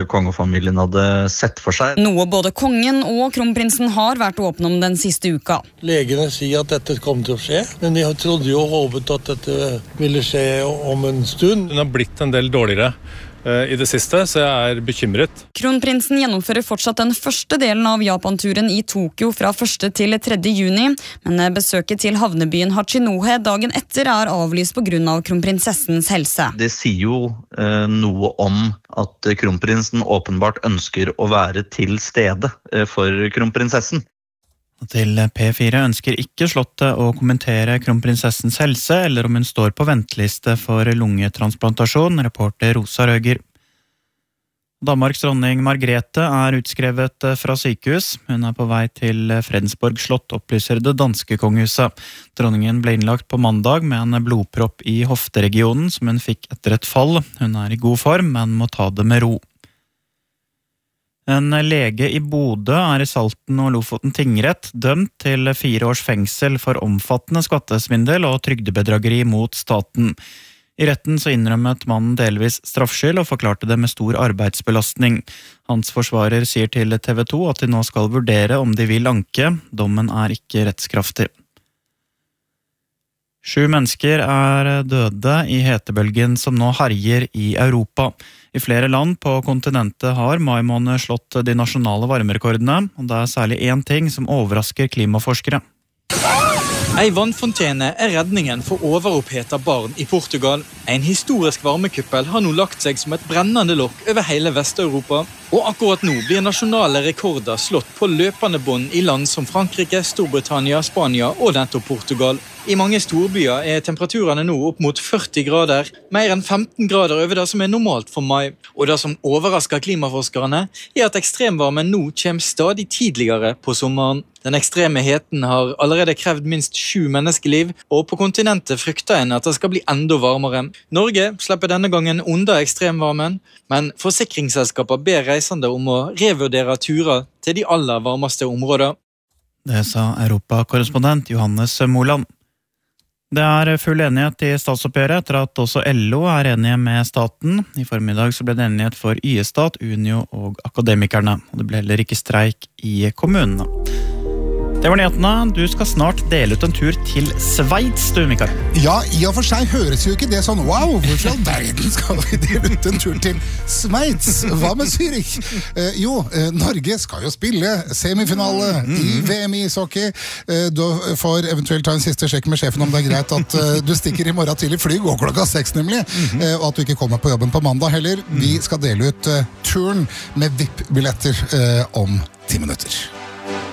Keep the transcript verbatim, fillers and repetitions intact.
kongefamilien hadde sett for seg. Noe både kongen og kronprinsen har vært åpne om den siste uka. Legene sier at dette kommer til å skje, men de trodde jo og håpet at dette ville skje om en stund. Hun har blitt en del dårligere i det siste, så jeg er bekymret. Kronprinsen gjennomfører fortsatt den første delen av Japan-turen i Tokyo fra første til tredje juni, men besøket til havnebyen Hachinohe dagen etter er avlyst på grunn av kronprinsessens helse. Det sier jo eh, noe om at kronprinsen åpenbart ønsker å være til stede eh, for kronprinsessen. Til P fire ønsker ikke Slottet å kommentere kronprinsessens helse eller om hun står på venteliste for lungetransplantasjon, reporter Rosa Røger. Danmarks dronning Margrethe er utskrevet fra sykehus. Hun er på vei til Fredensborg slott, opplyser det danske kongehuset. Dronningen ble innlagt på mandag med en blodpropp i hofteregionen som hun fikk etter et fall. Hun er i god form, men må ta det med ro. En lege i Bodø er i Salten og Lofoten tingrett dømt til fire års fengsel for omfattende skattesvindel og trygdebedrageri mot staten. I retten så innrømmet mannen delvis straffskyld og forklarte det med stor arbeidsbelastning. Hans forsvarer sier til T V to at de nå skal vurdere om de vil anke. Dommen er ikke rettskraftig. Sju mennesker er døde i hetebølgen som nå herjer i Europa. I flere land på kontinentet har mai måned slått de nasjonale varmerekordene, og det er særlig én ting som overrasker klimaforskere. Ei vannfontene er redningen for overoppheta barn i Portugal. En historisk varmekuppel har nå lagt seg som et brennende lokk over hele Vest-Europa. Og akkurat nå blir nasjonale rekorder slått på løpende bånd i land som Frankrike, Storbritannia, Spania og nettopp Portugal. I mange storbyer er temperaturene nå opp mot førti grader, mer enn femten grader over det som er normalt for mai. Og det som overrasker klimaforskerne er at ekstremvarmen nå kommer stadig tidligere på sommeren. Den ekstreme heten har allerede krevd minst sju menneskeliv, og på kontinentet frykter en at det skal bli enda varmere. Norge slipper denne gangen unna ekstremvarmen, men forsikringsselskaper ber reisende om å revurdere turer til de aller varmeste områder. Det sa Europa-korrespondent Johannes Moland. Det er full enighet i statsoppgjøret etter at også L O er enige med staten. I formiddag så ble det enighet for Y E-stat, Unio og Akademikerne. Og det ble heller ikke streik i kommunene. Det var nyhetene. Du skal snart dele ut en tur til Sveits, du, Mikael. Ja, i og for seg høres jo ikke det sånn, wow, hvorfor all verden skal vi dele ut en tur til Sveits? Hva med Zürich? Eh, jo, eh, Norge skal jo spille semifinale mm. i V M i ishockey. Eh, du får eventuelt ta en siste sjekk med sjefen om det er greit at eh, du stikker i morgen tidlig fly, går klokka seks nemlig, mm-hmm. eh, og at du ikke kommer på jobben på mandag heller. Vi skal dele ut eh, turen med V I P-billetter eh, om ti minutter.